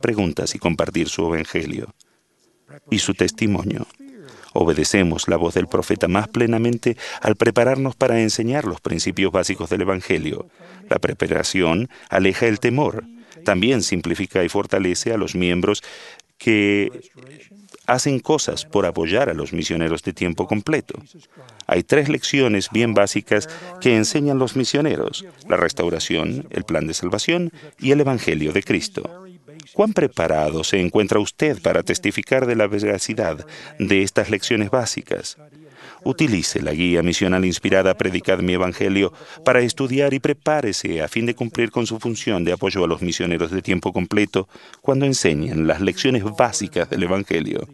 preguntas y compartir su evangelio y su testimonio. Obedecemos la voz del profeta más plenamente al prepararnos para enseñar los principios básicos del evangelio. La preparación aleja el temor. También simplifica y fortalece a los miembros que hacen cosas por apoyar a los misioneros de tiempo completo. Hay 3 lecciones bien básicas que enseñan los misioneros: la restauración, el plan de salvación y el evangelio de Cristo. ¿Cuán preparado se encuentra usted para testificar de la veracidad de estas lecciones básicas? Utilice la guía misional inspirada Predicad mi Evangelio para estudiar y prepárese a fin de cumplir con su función de apoyo a los misioneros de tiempo completo cuando enseñen las lecciones básicas del Evangelio.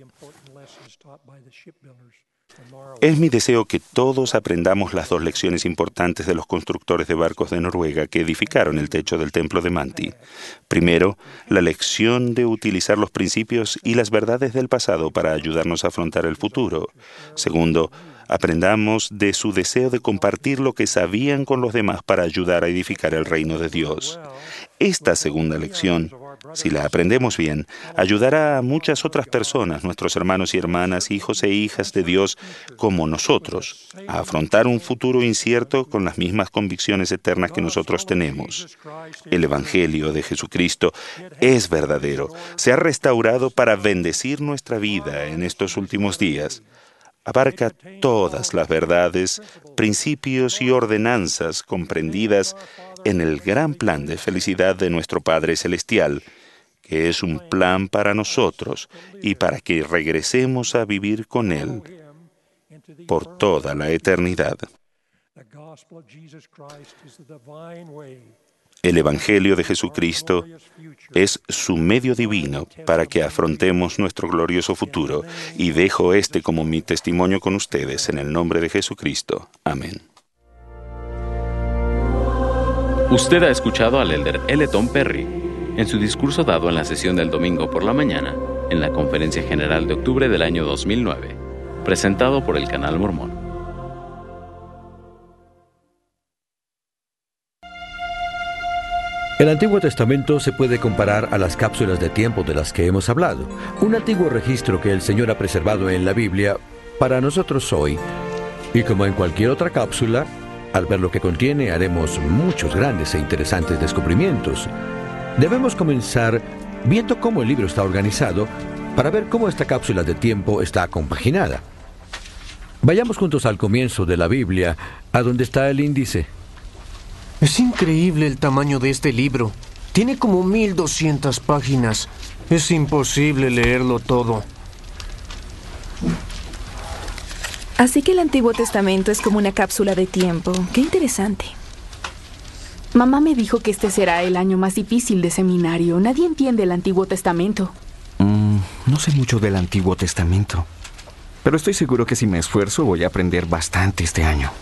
Es mi deseo que todos aprendamos las 2 lecciones importantes de los constructores de barcos de Noruega que edificaron el techo del templo de Manti. Primero, la lección de utilizar los principios y las verdades del pasado para ayudarnos a afrontar el futuro. Segundo, aprendamos de su deseo de compartir lo que sabían con los demás para ayudar a edificar el reino de Dios. Esta segunda lección, si la aprendemos bien, ayudará a muchas otras personas, nuestros hermanos y hermanas, hijos e hijas de Dios como nosotros, a afrontar un futuro incierto con las mismas convicciones eternas que nosotros tenemos. El Evangelio de Jesucristo es verdadero, se ha restaurado para bendecir nuestra vida en estos últimos días. Abarca todas las verdades, principios y ordenanzas comprendidas en el gran plan de felicidad de nuestro Padre Celestial, que es un plan para nosotros y para que regresemos a vivir con Él por toda la eternidad. El Evangelio de Jesucristo es su medio divino para que afrontemos nuestro glorioso futuro, y dejo este como mi testimonio con ustedes en el nombre de Jesucristo. Amén. Usted ha escuchado al elder L. Tom Perry en su discurso dado en la sesión del domingo por la mañana en la Conferencia General de octubre del año 2009, presentado por el Canal Mormón. El Antiguo Testamento se puede comparar a las cápsulas de tiempo de las que hemos hablado, un antiguo registro que el Señor ha preservado en la Biblia para nosotros hoy. Y como en cualquier otra cápsula, al ver lo que contiene haremos muchos grandes e interesantes descubrimientos. Debemos comenzar viendo cómo el libro está organizado para ver cómo esta cápsula de tiempo está compaginada. Vayamos juntos al comienzo de la Biblia, a donde está el índice. Es increíble el tamaño de este libro. Tiene como 1200 páginas. Es imposible leerlo todo. Así que el Antiguo Testamento es como una cápsula de tiempo. ¡Qué interesante! Mamá me dijo que este será el año más difícil de seminario. Nadie entiende el Antiguo Testamento. No sé mucho del Antiguo Testamento, pero estoy seguro que si me esfuerzo voy a aprender bastante este año.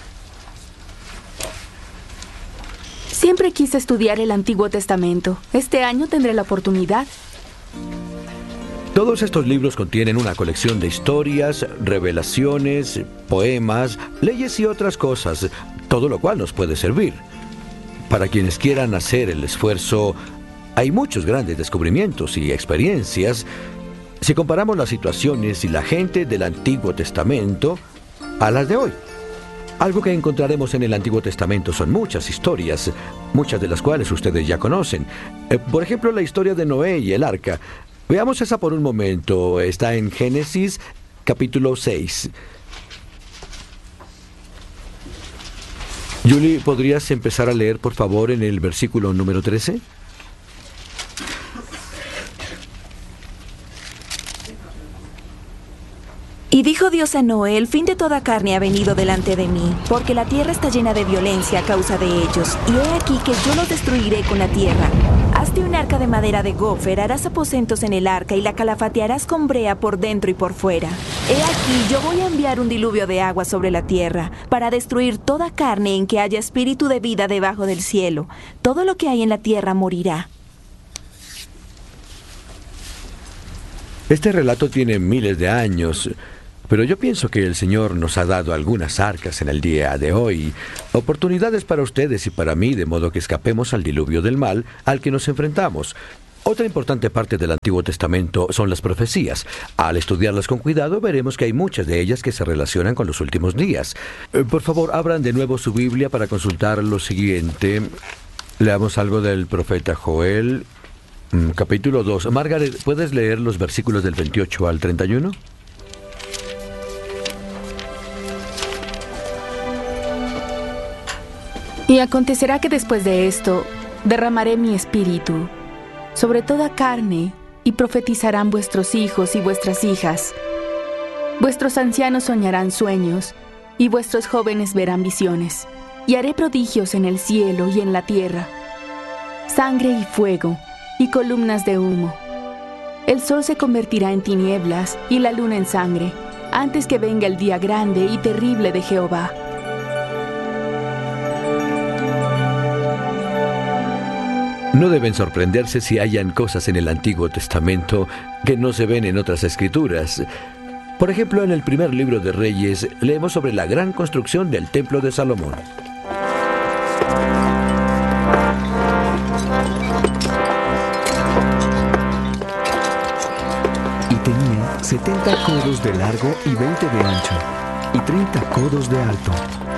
Siempre quise estudiar el Antiguo Testamento. Este año tendré la oportunidad. Todos estos libros contienen una colección de historias, revelaciones, poemas, leyes y otras cosas, todo lo cual nos puede servir. Para quienes quieran hacer el esfuerzo, hay muchos grandes descubrimientos y experiencias si comparamos las situaciones y la gente del Antiguo Testamento a las de hoy. Algo que encontraremos en el Antiguo Testamento son muchas historias, muchas de las cuales ustedes ya conocen. Por ejemplo, la historia de Noé y el arca. Veamos esa por un momento. Está en Génesis, capítulo 6. Julie, ¿podrías empezar a leer, por favor, en el versículo número 13? Y dijo Dios a Noé: el fin de toda carne ha venido delante de mí, porque la tierra está llena de violencia a causa de ellos. Y he aquí que yo los destruiré con la tierra. Hazte un arca de madera de gofer, harás aposentos en el arca y la calafatearás con brea por dentro y por fuera. He aquí, yo voy a enviar un diluvio de agua sobre la tierra, para destruir toda carne en que haya espíritu de vida debajo del cielo. Todo lo que hay en la tierra morirá. Este relato tiene miles de años, pero yo pienso que el Señor nos ha dado algunas arcas en el día de hoy, oportunidades para ustedes y para mí, de modo que escapemos al diluvio del mal al que nos enfrentamos. Otra importante parte del Antiguo Testamento son las profecías. Al estudiarlas con cuidado, veremos que hay muchas de ellas que se relacionan con los últimos días. Por favor, abran de nuevo su Biblia para consultar lo siguiente. Leamos algo del profeta Joel, capítulo 2. Margaret, ¿puedes leer los versículos del 28 al 31? Y acontecerá que después de esto derramaré mi espíritu sobre toda carne, y profetizarán vuestros hijos y vuestras hijas. Vuestros ancianos soñarán sueños, y vuestros jóvenes verán visiones. Y haré prodigios en el cielo y en la tierra, sangre y fuego, y columnas de humo. El sol se convertirá en tinieblas, y la luna en sangre, antes que venga el día grande y terrible de Jehová. No deben sorprenderse si hayan cosas en el Antiguo Testamento que no se ven en otras escrituras. Por ejemplo, en el primer libro de Reyes leemos sobre la gran construcción del Templo de Salomón. Y tenía 70 codos de largo y 20 de ancho, y 30 codos de alto.